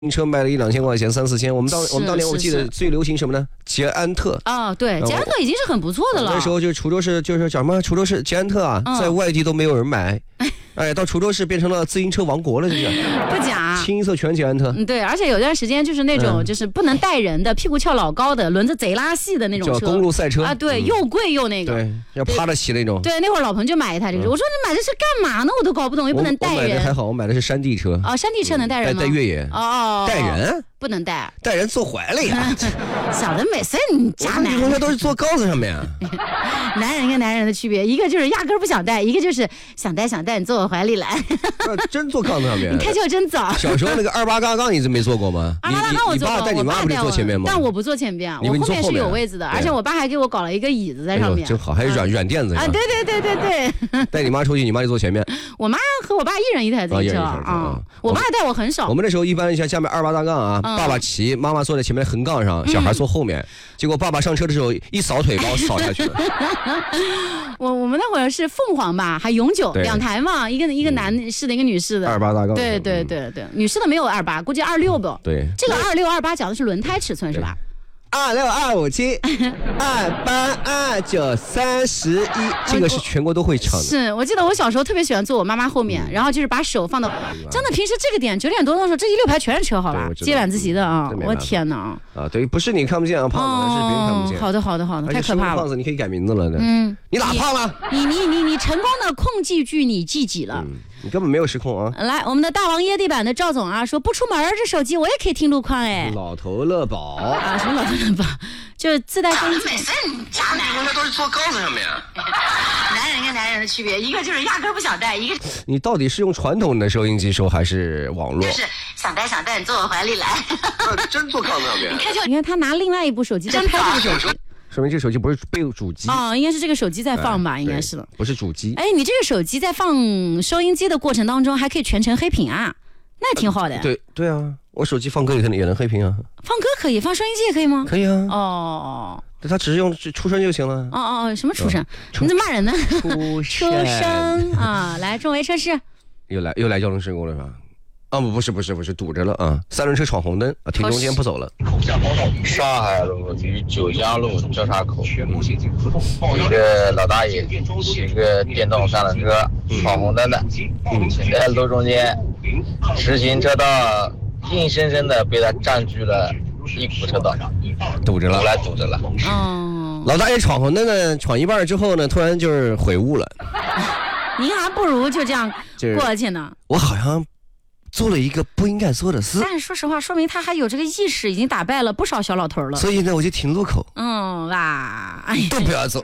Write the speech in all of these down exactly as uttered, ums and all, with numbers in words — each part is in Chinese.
车卖了一两千块钱，三四千。我们当我们当年我记得最流行什么呢？捷安特啊、哦，对，捷安特已经是很不错的了。 那时候就滁州市就是叫什么？滁州市捷安特啊，嗯、在外地都没有人买。哎，到滁州市变成了自行车王国了，这是不假。 清一色全捷安特， 嗯，对，而且有段时间就是那种、嗯、就是不能带人的，屁股翘老高的，轮子贼拉细的那种车， 叫公路赛车啊，对，嗯、又贵又那个， 对，要趴着骑那种。 对，那会儿老彭就买一台这个，嗯、我说你买这是干嘛呢？我都搞不懂，又不能带人。 我买的还好，我买的是山地车。 啊、哦，山地车能带人吗？ 带带越野。 哦， 带人不能带， 带人坐怀里啊。 小的美岁，你渣男。 女同学都是坐杠子上面啊。 男人跟男人的区别，一个就是压根不想带，一个就是想带想带，你坐我怀里来。 真坐杠子上面， 你开窍真早。 小时候那个二八杠杠，你没坐过吗？ 二八杠杠我坐过， 你爸带你妈不是坐前面吗？ 但我不坐前边， 我后面是有位子的，而且我爸还给我搞了一个椅子在上面， 真好，还是软软垫子啊！对对对对对。 带你妈出去，你妈就坐前面。 我妈和我爸一人一台自行车啊，我爸带我很少。 我们那时候一般像下面二八大杠啊，爸爸骑，妈妈坐在前面的横杠上，小孩坐后面。结果爸爸上车的时候一扫腿把我扫下去了。 我我们那会儿是凤凰吧，还永久两台嘛，一个一个男士的，一个女士的。 二八大杠。 对对对对，女士的没有二八，估计二六吧。 对， 这个二六二八讲的是轮胎尺寸是吧？ 二六二五七二八二九三十一，这个是全国都会唱的。 是我记得我小时候特别喜欢坐我妈妈后面，然后就是把手放到，真的平时这个点九点多的时候，这一溜排全是车，好吧，接晚自习的啊，我天哪！ 啊，对，不是你看不见啊，胖子，是别人看不见。 好的好的好的，太可怕了。 胖子，你可以改名字了。 嗯， 你哪胖了？ 你你你你成功的控制住你自己了。 你根本没有失控啊！ 来，我们的大王椰地板的赵总啊，说不出门这手机我也可以听路况哎。 老头乐宝啊，什么老头乐宝？就是自带声音。 每次你家女同学都是坐杠子上面。 男人跟男人的区别，一个就是压根不想带，一个你到底是用传统的收音机收还是网络？ 就是想带想带，你坐我怀里来。 真坐杠子上面。 你看就你看他拿另外一部手机在拍这个手机。 说明这个手机不是备主机哦，应该是这个手机在放吧，应该是了， 不是主机。 哎，你这个手机在放收音机的过程当中，还可以全程黑屏啊，那挺好的。 对对啊，我手机放歌也可能也能黑屏啊。 放歌可以，放收音机也可以吗？ 可以啊。 哦， 它只是用出声就行了。 哦哦，什么出声？你在骂人呢？ 出声啊！来，中维车市又来又来交通事故了是吧？啊不不是不是不是堵着了啊！三轮车闯红灯啊，停中间不走了。 上海路与九江路交叉口，一个老大爷骑个电动三轮车闯红灯的，停在路中间，直行车道硬生生的被他占据了一股车道， 堵着了， 后来堵着了。 哦， 老大爷闯红灯呢，闯一半之后呢，突然就是悔悟了。 您还不如就这样过去呢。 我好像做了一个不应该做的事， 但是说实话，说明他还有这个意识，已经打败了不少小老头了。 所以呢，我就停路口， 嗯哇，哎， 都不要走。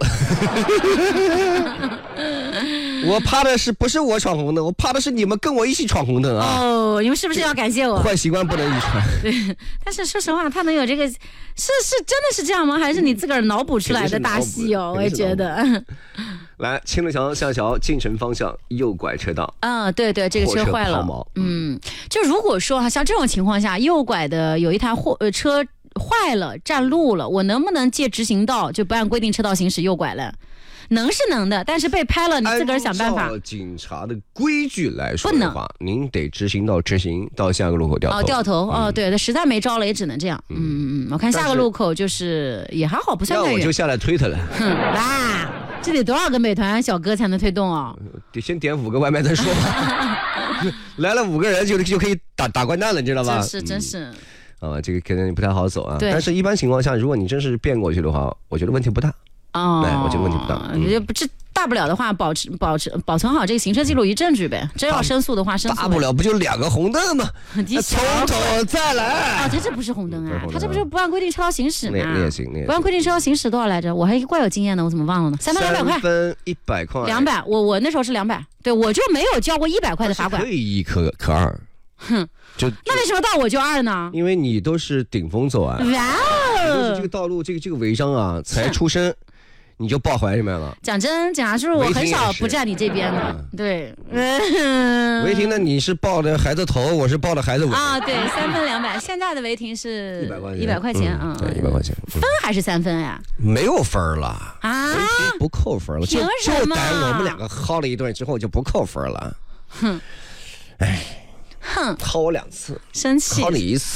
我怕的是不是我闯红灯，我怕的是你们跟我一起闯红灯啊！ 哦，你们是不是要感谢我？ 坏习惯不能遗传。 对，但是说实话，他能有这个，是是真的是这样吗？还是你自个儿脑补出来的大戏哦？我也觉得。 来，青乐桥下桥进城方向右拐车道。 嗯，对对，这个车坏了。嗯，就如果说哈，像这种情况下，右拐的有一台货呃车坏了，占路了，我能不能借直行道就不按规定车道行驶右拐了？能是能的，但是被拍了，你自个儿想办法。 按照警察的规矩来说的话，您得直行道直行到下个路口掉头。 哦，掉头、嗯、哦，对，实在没招了也只能这样。嗯嗯嗯，我看下个路口就是也还好，不算太远。 那我就下来推他了。 哼，哇，这得多少个美团小哥才能推动啊、哦？ 得先点五个外卖再说。来了五个人就就可以打打掼蛋了，你知道吧？ 真是真是。 嗯、啊，这个可能不太好走啊。 对。 但是一般情况下，如果你真是变过去的话，我觉得问题不大。 哦， 哎，我觉得问题不大。 嗯、不这大不了的话，保持保持保存好这个行车记录仪证据呗。真要申诉的话，申诉。 大不了不就两个红灯吗？从头再来。 啊，他这不是红灯啊，他这不是不按规定车道行驶吗？ 那也行，那也行。 不按规定车道行驶多少来着？我还怪有经验的，我怎么忘了呢？三分两百块。 三分一百块。 两百，我我那时候是两百，对我就没有交过一百块的罚款。 可以一可可二。 哼， 就那为什么到我就二呢？ 因为你都是顶风走啊。 哇哦！ 就是这个道路，这个这个违章啊，才出生。你就抱怀里面了。 讲真，警察叔叔，我很少不站你这边的。嗯、对， 违停的你是抱着孩子头，我是抱着孩子尾啊。对，三分两百，现在的违停是一百块钱， 一百块钱啊， 对，一百块钱。 分还是三分呀？ 没有分了啊， 违停不扣分了， 凭什么？ 就就逮我们两个薅了一顿之后就不扣分了。 哼， 哎。 哼， 薅我两次， 生气， 薅你一次。